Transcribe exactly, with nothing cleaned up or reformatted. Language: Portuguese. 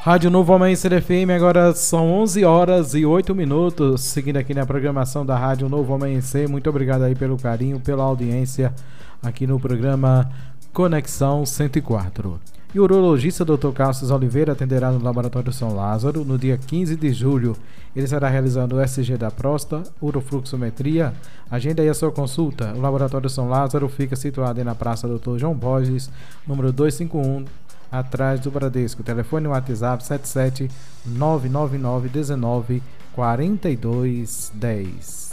Rádio Novo Amanhecer F M, agora são onze horas e oito minutos, seguindo aqui na programação da Rádio Novo Amanhecer. Muito obrigado aí pelo carinho, pela audiência aqui no programa Conexão cento e quatro. E o urologista doutor Cassius Oliveira atenderá no Laboratório São Lázaro no dia quinze de julho. Ele estará realizando o S G da próstata, urofluxometria. Agenda aí a sua consulta. O Laboratório São Lázaro fica situado aí na Praça doutor João Borges, número duzentos e cinquenta e um, atrás do Bradesco. Telefone WhatsApp sete sete nove nove nove um nove quatro dois um zero.